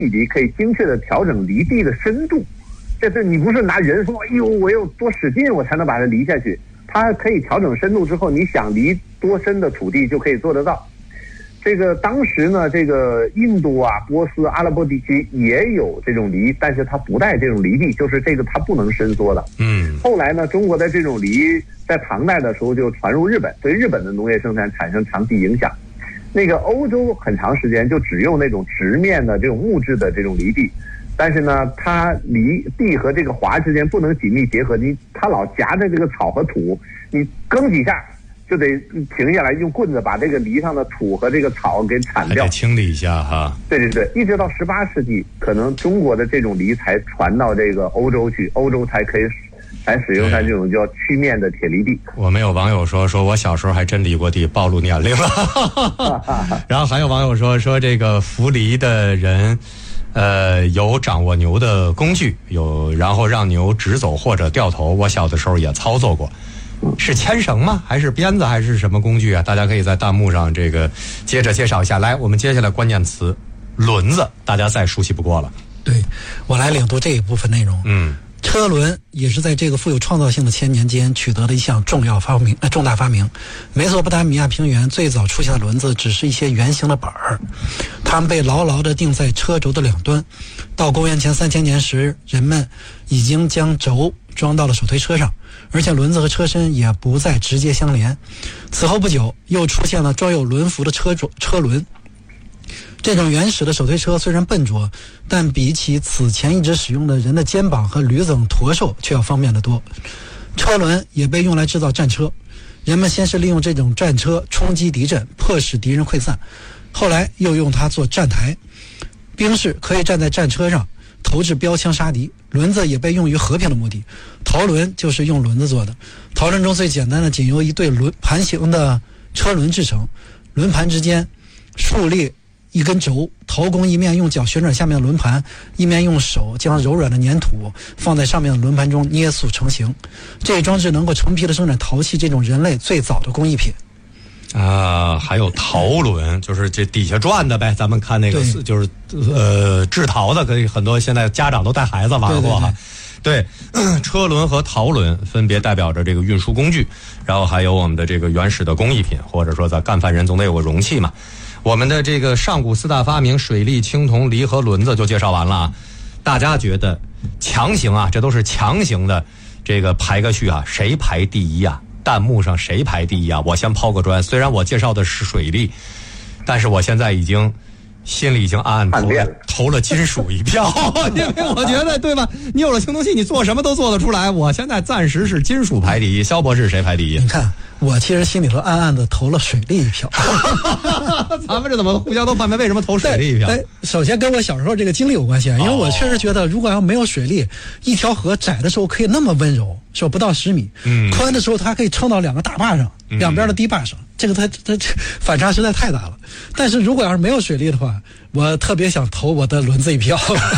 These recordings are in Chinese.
离可以精确的调整离地的深度。这是你不是拿人说，哎呦，我有多使劲我才能把它离下去，它可以调整深度之后，你想离多深的土地就可以做得到。这个当时呢，这个印度啊、波斯、阿拉伯地区也有这种犁，但是它不带这种犁地，就是这个它不能伸缩的。后来呢，中国的这种犁在唐代的时候就传入日本，对日本的农业生产产生长期影响。那个欧洲很长时间就只用那种直面的这种木质的这种犁地。但是呢，它犁地和这个华之间不能紧密结合，它老夹着这个草和土，你耕几下就得停下来，用棍子把这个犁上的土和这个草给铲掉， 还得清理一下哈。 对对对，一直到18世纪，可能中国的这种犁才传到这个欧洲去，欧洲才使用它这种叫曲面的铁犁地。 我们有网友说我小时候还真犁过地，暴露年龄了。然后还有网友说这个扶犁的人。有掌握牛的工具，然后让牛直走或者掉头，我小的时候也操作过。是牵绳吗？还是鞭子？还是什么工具啊？大家可以在弹幕上这个接着介绍一下。来，我们接下来关键词轮子，大家再熟悉不过了。 对，我来领读这一部分内容。车轮也是在这个富有创造性的千年间取得的一项重大发明。美索不达米亚平原最早出现的轮子只是一些圆形的板儿，它们被牢牢地钉在车轴的两端。到公元前3000年时，人们已经将轴装到了手推车上，而且轮子和车身也不再直接相连。此后不久，又出现了装有轮辐的车轮。这种原始的手推车虽然笨拙，但比起此前一直使用的人的肩膀和驴子等驼兽却要方便得多。车轮也被用来制造战车，人们先是利用这种战车冲击敌阵，迫使敌人溃散，后来又用它做站台，兵士可以站在战车上投掷标枪杀敌。轮子也被用于和平的目的，陶轮就是用轮子做的。陶轮中最简单的仅由一对盘形的车轮制成，轮盘之间竖立一根轴，陶工一面用脚旋转下面的轮盘，一面用手将柔软的粘土放在上面的轮盘中捏塑成型。这一装置能够成批的生产陶器这种人类最早的工艺品。 还有陶轮，就是这底下转的呗。咱们看那个就是制陶的，可以很多现在家长都带孩子玩过哈。对，车轮和陶轮分别代表着这个运输工具，然后还有我们的这个原始的工艺品，或者说咱干饭人总得有个容器嘛。我们的这个上古四大发明水利、青铜、犁和轮子就介绍完了啊。大家觉得强行啊，这都是强行的这个排个序啊，谁排第一啊？弹幕上谁排第一啊？我先抛个砖，虽然我介绍的是水利，但是我现在心里已经暗暗投了金属一票，因为我觉得对吧？你有了青铜器，你做什么都做得出来。我现在暂时是金属排第一，肖博士谁排第一？ 你看，我其实心里头暗暗的投了水利一票。 咱们这怎么互相都判别？为什么投水利一票？ 首先跟我小时候这个经历有关系啊，因为我确实觉得，如果要没有水利，一条河窄的时候可以那么温柔，说不到10米，宽的时候它可以撑到2个大坝上，两边的堤坝上，这个它反差实在太大了。但是如果要是没有水利的话，我特别想投我的轮子一票。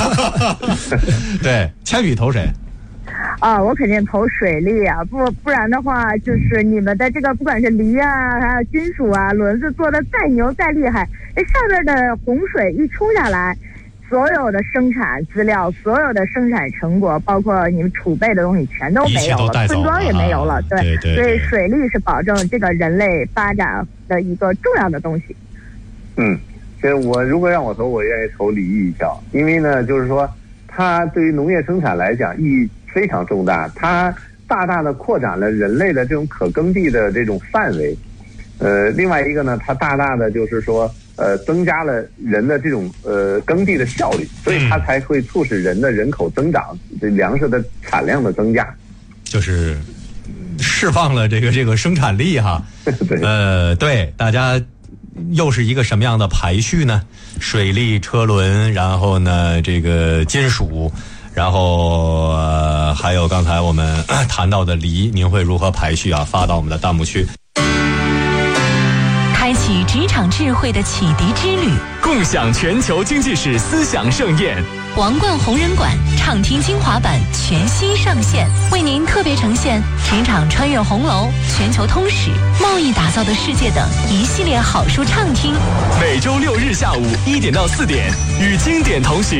对，千羽投谁？ 我肯定投水利啊，不然的话，就是你们的这个不管是犁啊，还有金属啊，轮子做的再牛再厉害，这上面的洪水一冲下来，所有的生产资料、所有的生产成果，包括你们储备的东西，全都没有了，村庄也没有了。对，所以水利是保证这个人类发展的一个重要的东西。 所以我如果让我投，我愿意投犁一票，因为呢，就是说，它对于农业生产来讲意义非常重大，它大大的扩展了人类的这种可耕地的这种范围。另外一个呢，它大大的就是说，增加了人的这种耕地的效率，所以它才会促使人的人口增长，这粮食的产量的增加， 就是释放了这个生产力哈。对，大家又是一个什么样的排序呢？水利、车轮，然后呢这个金属。然后还有刚才我们谈到的犁，您会如何排序啊？发到我们的弹幕区。 开启职场智慧的启迪之旅， 共享全球经济史思想盛宴。 王冠红人馆畅听精华版全新上线，为您特别呈现职场穿越红楼、全球通史、贸易打造的世界等一系列好书畅听。 每周6日下午1点到4点，与经典同行。